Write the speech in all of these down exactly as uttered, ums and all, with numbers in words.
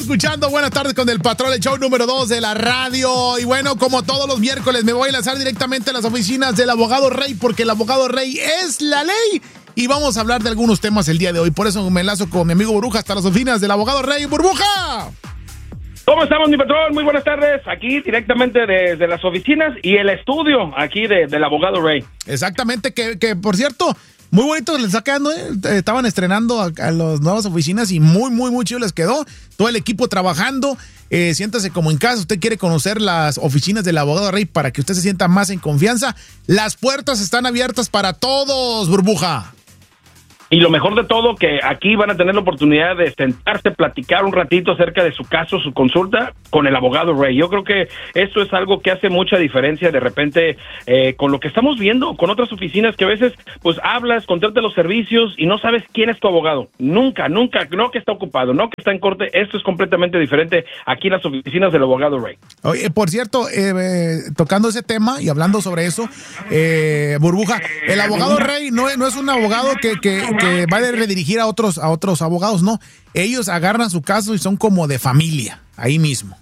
escuchando Buenas Tardes con el Patrón, el show número dos de la radio. Y bueno, como todos los miércoles, me voy a lanzar directamente a las oficinas del abogado Rey, porque el abogado Rey es la ley. Y vamos a hablar de algunos temas el día de hoy. Por eso me enlazo con mi amigo Burbuja hasta las oficinas del abogado Rey. ¡Burbuja! ¿Cómo estamos, mi patrón? Muy buenas tardes. Aquí directamente desde las oficinas y el estudio aquí de, del abogado Rey. Exactamente, que, que por cierto, muy bonito les está quedando, ¿eh? Estaban estrenando a, a las nuevas oficinas y muy, muy, muy chido les quedó. Todo el equipo trabajando. Eh, siéntase como en casa. Usted quiere conocer las oficinas del abogado Rey para que usted se sienta más en confianza. Las puertas están abiertas para todos, Burbuja. Y lo mejor de todo, que aquí van a tener la oportunidad de sentarse, platicar un ratito acerca de su caso, su consulta con el abogado Rey. Yo creo que esto es algo que hace mucha diferencia de repente eh, con lo que estamos viendo con otras oficinas, que a veces pues hablas, contratas los servicios y no sabes quién es tu abogado. Nunca, nunca, no que está ocupado, no que está en corte. Esto es completamente diferente aquí en las oficinas del abogado Rey. Oye, por cierto, eh, eh, tocando ese tema y hablando sobre eso, eh, Burbuja, el abogado Rey no, no es un abogado que... que que va a redirigir a otros a otros abogados, no. Ellos agarran su caso y son como de familia, ahí mismo.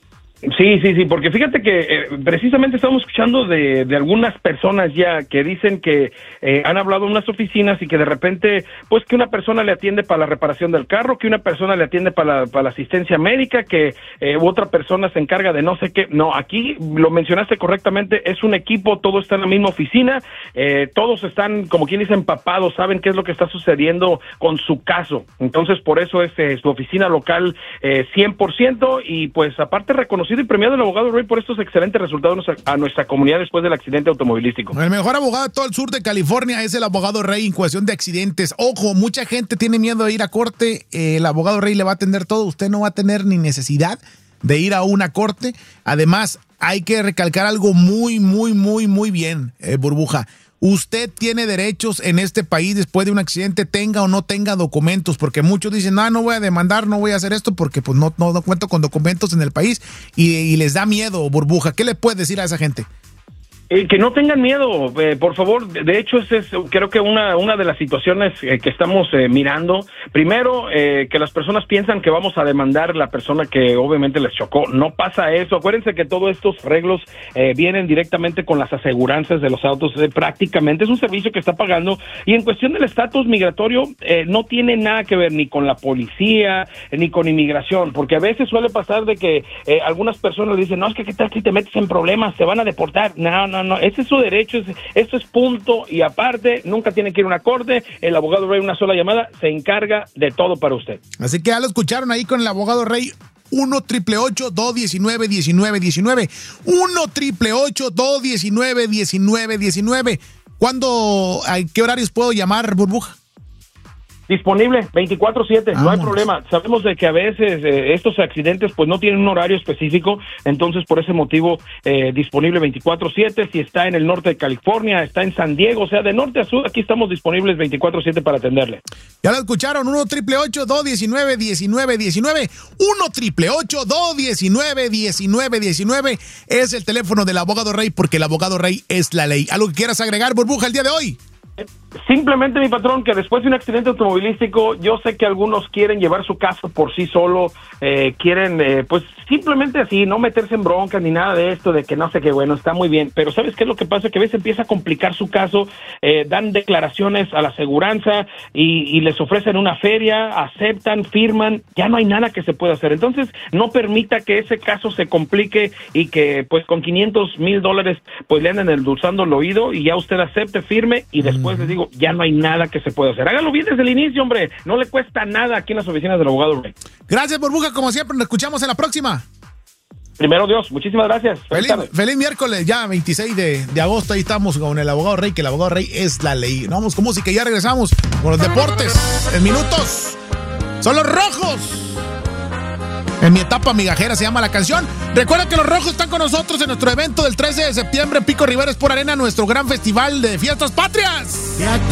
Sí, sí, sí, porque fíjate que eh, precisamente estamos escuchando de, de algunas personas ya que dicen que eh, han hablado en unas oficinas y que de repente, pues que una persona le atiende para la reparación del carro, que una persona le atiende para la, para la asistencia médica, que eh, otra persona se encarga de no sé qué. No, aquí lo mencionaste correctamente, es un equipo, todo está en la misma oficina, eh, todos están, como quien dice, empapados, saben qué es lo que está sucediendo con su caso. Entonces, por eso es eh, su oficina local eh, cien por ciento y pues aparte reconocido y premiado el abogado Rey por estos excelentes resultados a nuestra comunidad después del accidente automovilístico. El mejor abogado de todo el sur de California es el abogado Rey en cuestión de accidentes. Ojo, mucha gente tiene miedo de ir a corte, eh, el abogado Rey le va a atender todo, usted no va a tener ni necesidad de ir a una corte. Además, hay que recalcar algo muy, muy, muy, muy bien, eh, Burbuja. Usted tiene derechos en este país después de un accidente, tenga o no tenga documentos, porque muchos dicen, no, no voy a demandar, no voy a hacer esto porque pues no, no, no cuento con documentos en el país y, y les da miedo, Burbuja. ¿Qué le puedes decir a esa gente? Eh, que no tengan miedo, eh, por favor. De hecho, esa es creo que una una de las situaciones eh, que estamos eh, mirando. Primero, eh, que las personas piensan que vamos a demandar la persona que obviamente les chocó. No pasa eso. Acuérdense que todos estos arreglos eh, vienen directamente con las aseguranzas de los autos. Eh, prácticamente es un servicio que está pagando. Y en cuestión del estatus migratorio, eh, no tiene nada que ver ni con la policía, eh, ni con inmigración. Porque a veces suele pasar de que eh, algunas personas dicen, no, es que qué tal si te metes en problemas, te van a deportar. No, no, no, ese es su derecho, es, esto es punto, y aparte, nunca tiene que ir a una corte, el abogado Rey, una sola llamada, se encarga de todo para usted. Así que ya lo escucharon ahí con el abogado Rey, uno triple ocho, dos diecinueve, diecinueve diecinueve, uno triple ocho, dos diecinueve, diecinueve diecinueve. ¿Cuándo, a qué horarios puedo llamar, Burbuja? Disponible veinticuatro siete, no hay problema. Sabemos de que a veces eh, estos accidentes pues no tienen un horario específico, entonces por ese motivo eh, disponible veinticuatro siete. Si está en el norte de California, está en San Diego, o sea, de norte a sur, aquí estamos disponibles veinticuatro siete para atenderle. Ya lo escucharon, uno triple ocho, dos diecinueve, diecinueve diecinueve, uno triple ocho, dos diecinueve, diecinueve diecinueve es el teléfono del abogado Rey, porque el abogado Rey es la ley. ¿Algo que quieras agregar, Burbuja, el día de hoy? Simplemente, mi patrón, que después de un accidente automovilístico, yo sé que algunos quieren llevar su caso por sí solo, eh, quieren, eh, pues, simplemente así, no meterse en broncas ni nada de esto, de que no sé qué, bueno, está muy bien, pero ¿sabes qué es lo que pasa? Que a veces empieza a complicar su caso, eh, dan declaraciones a la aseguranza y, y les ofrecen una feria, aceptan, firman, ya no hay nada que se pueda hacer. Entonces, no permita que ese caso se complique y que, pues, con quinientos mil dólares, pues, le anden endulzando el oído y ya usted acepte, firme y después Pues les digo, ya no hay nada que se pueda hacer. Hágalo bien desde el inicio, hombre. No le cuesta nada aquí en las oficinas del abogado Rey. Gracias, Burbuja. Como siempre, nos escuchamos en la próxima. Primero Dios, muchísimas gracias. Feliz, feliz, feliz miércoles, ya veintiséis de, de agosto. Ahí estamos con el abogado Rey, que el abogado Rey es la ley. Nos vamos con música y ya regresamos con los deportes. En minutos. Son los rojos. En mi etapa migajera se llama la canción. Recuerda que los rojos están con nosotros en nuestro evento del trece de septiembre en Pico Rivera Sport Arena, nuestro gran festival de fiestas patrias.